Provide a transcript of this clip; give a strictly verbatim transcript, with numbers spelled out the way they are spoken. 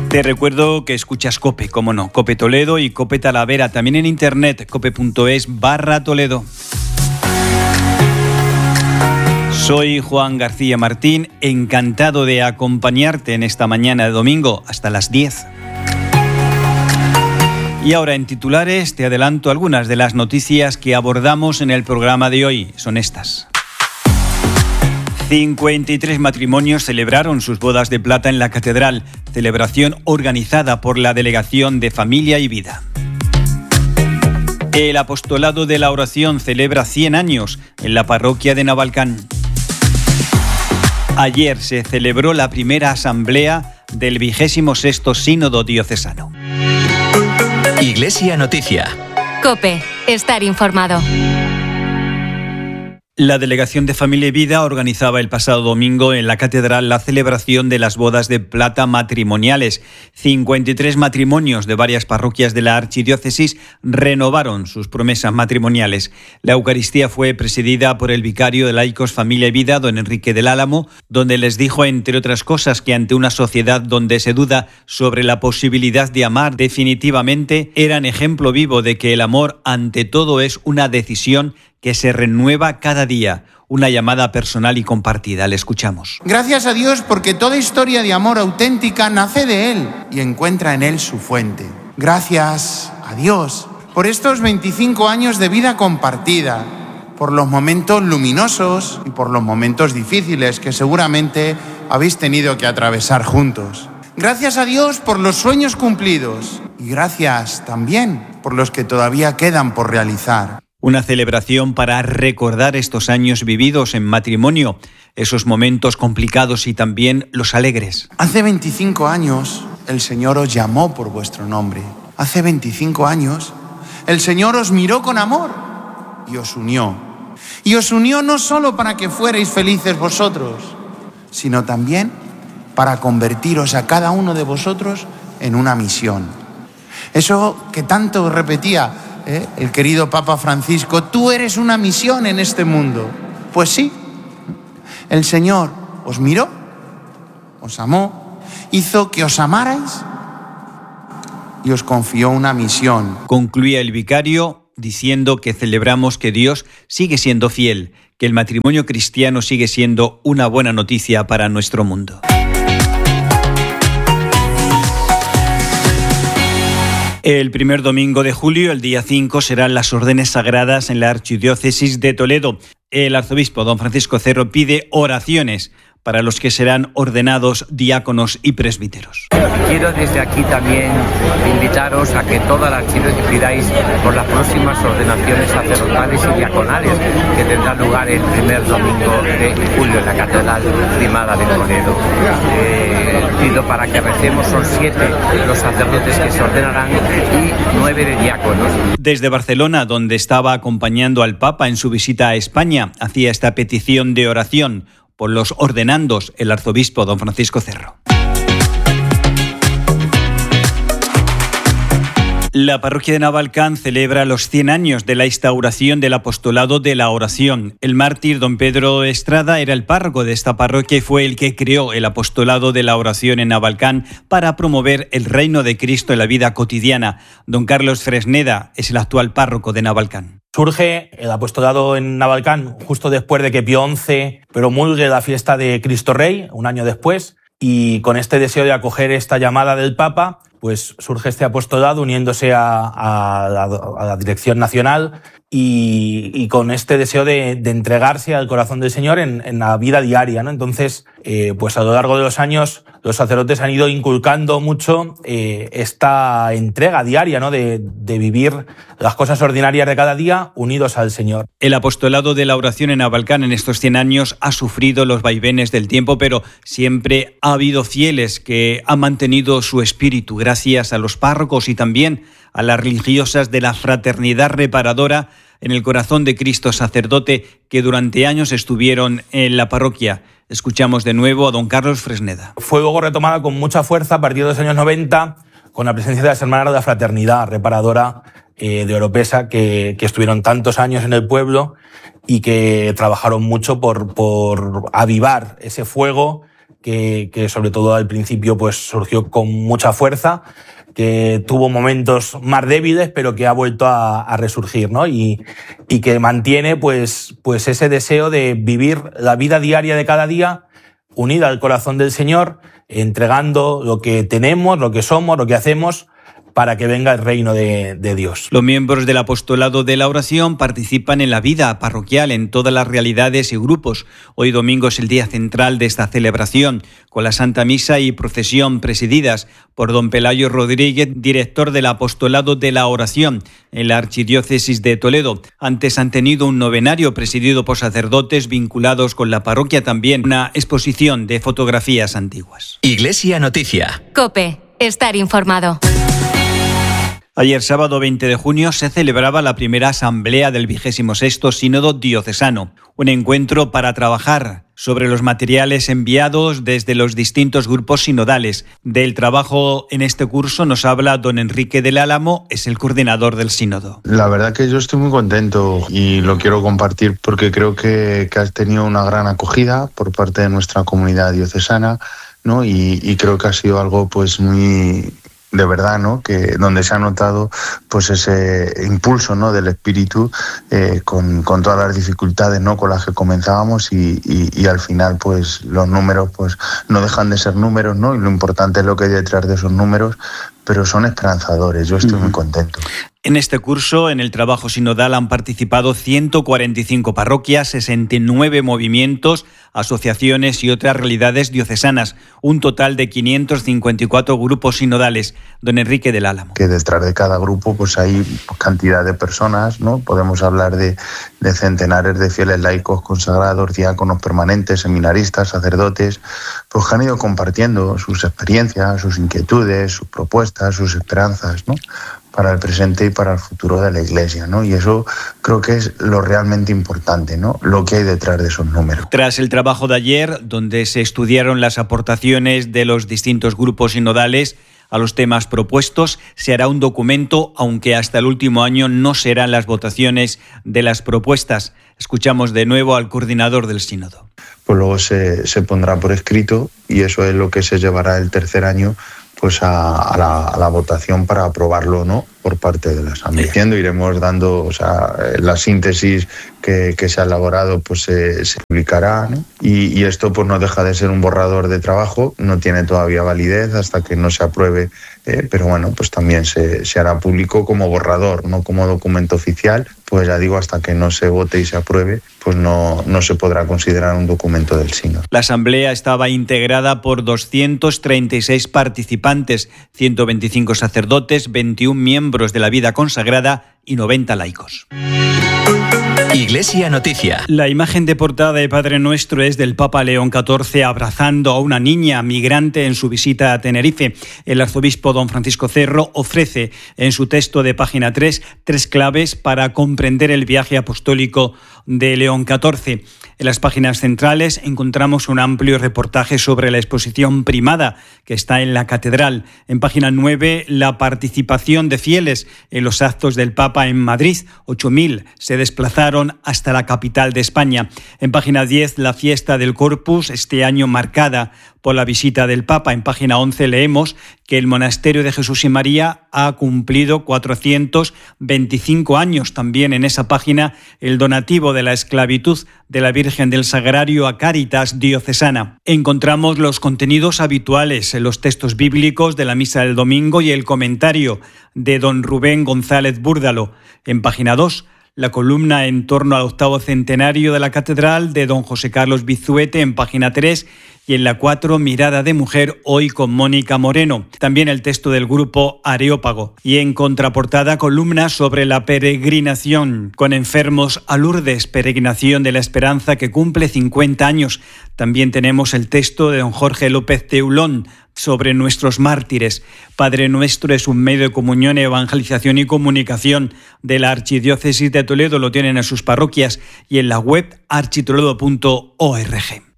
Te recuerdo que escuchas COPE, cómo no, COPE Toledo y COPE Talavera, también en internet, cope.es barra Toledo. Soy Juan García Martín, encantado de acompañarte en esta mañana de domingo hasta las diez. Y ahora en titulares te adelanto algunas de las noticias que abordamos en el programa de hoy. Son estas. cincuenta y tres matrimonios celebraron sus bodas de plata en la catedral, celebración organizada por la Delegación de Familia y Vida. El apostolado de la oración celebra cien años en la parroquia de Navalcán. Ayer se celebró la primera asamblea del vigésimo sexto Sínodo Diocesano. Iglesia Noticia. COPE, estar informado. La Delegación de Familia y Vida organizaba el pasado domingo en la catedral la celebración de las bodas de plata matrimoniales. cincuenta y tres matrimonios de varias parroquias de la archidiócesis renovaron sus promesas matrimoniales. La Eucaristía fue presidida por el vicario de Laicos, Familia y Vida, don Enrique del Álamo, donde les dijo, entre otras cosas, que ante una sociedad donde se duda sobre la posibilidad de amar definitivamente, eran ejemplo vivo de que el amor ante todo es una decisión que se renueva cada día, una llamada personal y compartida. Le escuchamos. Gracias a Dios porque toda historia de amor auténtica nace de Él y encuentra en Él su fuente. Gracias a Dios por estos veinticinco años de vida compartida, por los momentos luminosos y por los momentos difíciles que seguramente habéis tenido que atravesar juntos. Gracias a Dios por los sueños cumplidos y gracias también por los que todavía quedan por realizar. Una celebración para recordar estos años vividos en matrimonio, esos momentos complicados y también los alegres. Hace veinticinco años el Señor os llamó por vuestro nombre. Hace veinticinco años el Señor os miró con amor y os unió. Y os unió no solo para que fuerais felices vosotros, sino también para convertiros a cada uno de vosotros en una misión. Eso que tanto repetía ¿Eh? el querido Papa Francisco, tú eres una misión en este mundo. Pues sí, el Señor os miró, os amó, hizo que os amarais y os confió una misión. Concluía el vicario diciendo que celebramos que Dios sigue siendo fiel, que el matrimonio cristiano sigue siendo una buena noticia para nuestro mundo. El primer domingo de julio, el día cinco, serán las órdenes sagradas en la Archidiócesis de Toledo. El arzobispo don Francisco Cerro pide oraciones para los que serán ordenados diáconos y presbíteros. Quiero desde aquí también invitaros a que toda la archidiócesis pidáis por las próximas ordenaciones sacerdotales y diaconales que tendrán lugar el primer domingo de julio en la Catedral Primada de Toledo. Eh, pido para que recemos, son siete los sacerdotes que se ordenarán y nueve de diáconos. Desde Barcelona, donde estaba acompañando al Papa en su visita a España, hacía esta petición de oración por los ordenandos el arzobispo don Francisco Cerro. La parroquia de Navalcán celebra los cien años de la instauración del apostolado de la oración. El mártir don Pedro Estrada era el párroco de esta parroquia y fue el que creó el apostolado de la oración en Navalcán para promover el reino de Cristo en la vida cotidiana. Don Carlos Fresneda es el actual párroco de Navalcán. Surge el apostolado en Navalcán justo después de que Pío once promulgue la fiesta de Cristo Rey, un año después, y con este deseo de acoger esta llamada del Papa, pues surge este apostolado uniéndose a, a, la, a la dirección nacional y, y con este deseo de, de entregarse al corazón del Señor en, en la vida diaria, ¿no? Entonces, eh, pues a lo largo de los años, los sacerdotes han ido inculcando mucho eh, esta entrega diaria, ¿no? De, de vivir las cosas ordinarias de cada día unidos al Señor. El apostolado de la oración en Navalcán en estos cien años ha sufrido los vaivenes del tiempo, pero siempre ha habido fieles que han mantenido su espíritu gracias a los párrocos y también a las religiosas de la Fraternidad Reparadora en el Corazón de Cristo Sacerdote que durante años estuvieron en la parroquia. Escuchamos de nuevo a don Carlos Fresneda. Fue luego retomada con mucha fuerza a partir de los años noventa con la presencia de las hermanas de la Fraternidad Reparadora eh, de Oropesa que, que estuvieron tantos años en el pueblo y que trabajaron mucho por, por avivar ese fuego que, que sobre todo al principio pues surgió con mucha fuerza, que tuvo momentos más débiles, pero que ha vuelto a, a resurgir, ¿no? Y, y que mantiene pues, pues ese deseo de vivir la vida diaria de cada día unida al corazón del Señor, entregando lo que tenemos, lo que somos, lo que hacemos, para que venga el reino de, de Dios. Los miembros del apostolado de la oración participan en la vida parroquial en todas las realidades y grupos. Hoy domingo es el día central de esta celebración, con la Santa Misa y procesión presididas por don Pelayo Rodríguez, director del apostolado de la oración en la Archidiócesis de Toledo. Antes han tenido un novenario presidido por sacerdotes vinculados con la parroquia, también una exposición de fotografías antiguas. Iglesia Noticia. COPE. Estar informado. Ayer sábado veinte de junio se celebraba la primera asamblea del vigésimo sexto Sínodo Diocesano, un encuentro para trabajar sobre los materiales enviados desde los distintos grupos sinodales. Del trabajo en este curso nos habla don Enrique del Álamo, es el coordinador del Sínodo. La verdad que yo estoy muy contento y lo quiero compartir porque creo que, que has tenido una gran acogida por parte de nuestra comunidad diocesana, ¿no? Y, y creo que ha sido algo pues muy... de verdad, ¿no? Que donde se ha notado pues ese impulso, ¿no? del espíritu eh, con, con todas las dificultades, ¿no? con las que comenzábamos y, y, y al final pues los números pues no dejan de ser números, ¿no? Y lo importante es lo que hay detrás de esos números, pero son esperanzadores. Yo estoy uh-huh. muy contento. En este curso, en el trabajo sinodal, han participado ciento cuarenta y cinco parroquias, sesenta y nueve movimientos, asociaciones y otras realidades diocesanas, un total de quinientos cincuenta y cuatro grupos sinodales. Don Enrique del Álamo. Que detrás de cada grupo pues hay cantidad de personas, ¿no? Podemos hablar de, de centenares de fieles laicos consagrados, diáconos permanentes, seminaristas, sacerdotes, pues que han ido compartiendo sus experiencias, sus inquietudes, sus propuestas, sus esperanzas, ¿no? para el presente y para el futuro de la Iglesia, ¿no? Y eso creo que es lo realmente importante, ¿no? Lo que hay detrás de esos números. Tras el trabajo de ayer, donde se estudiaron las aportaciones de los distintos grupos sinodales a los temas propuestos, se hará un documento, aunque hasta el último año no serán las votaciones de las propuestas. Escuchamos de nuevo al coordinador del sínodo. Pues luego se, se pondrá por escrito y eso es lo que se llevará el tercer año pues a, a, la, a la votación para aprobarlo, ¿no? Por parte de la Asamblea. Sí. Iremos dando, o sea, la síntesis que, que se ha elaborado pues se, se publicará, ¿no? Y, y esto pues no deja de ser un borrador de trabajo, no tiene todavía validez hasta que no se apruebe, eh, pero bueno, pues también se, se hará público como borrador, no como documento oficial, pues ya digo, hasta que no se vote y se apruebe, pues no, no se podrá considerar un documento del sínodo. La Asamblea estaba integrada por doscientos treinta y seis participantes, ciento veinticinco sacerdotes, veintiún miembros de la vida consagrada y noventa laicos. Iglesia Noticia. La imagen de portada de Padre Nuestro es del Papa León catorce abrazando a una niña migrante en su visita a Tenerife. El arzobispo don Francisco Cerro ofrece en su texto de página tres tres claves para comprender el viaje apostólico de León catorce. En las páginas centrales encontramos un amplio reportaje sobre la exposición primada que está en la catedral. En página nueve, la participación de fieles en los actos del Papa en Madrid. ocho mil se desplazaron hasta la capital de España. En página diez, la fiesta del Corpus, este año marcada por la visita del Papa. En página once leemos que el Monasterio de Jesús y María ha cumplido cuatrocientos veinticinco años. También en esa página el donativo de la esclavitud de la Virgen del Sagrario a Cáritas Diocesana. Encontramos los contenidos habituales en los textos bíblicos de la misa del domingo y el comentario de don Rubén González Búrdalo. En página dos, la columna en torno al octavo centenario de la catedral de don José Carlos Bizuete en página tres y en la cuatro, Mirada de Mujer, hoy con Mónica Moreno. También el texto del grupo Areópago. Y en contraportada, columna sobre la peregrinación con enfermos a Lourdes, peregrinación de la esperanza que cumple cincuenta años. También tenemos el texto de don Jorge López Teulón sobre nuestros mártires. Padre Nuestro es un medio de comunión, evangelización y comunicación de la Archidiócesis de Toledo. Lo tienen en sus parroquias y en la web architoledo punto org.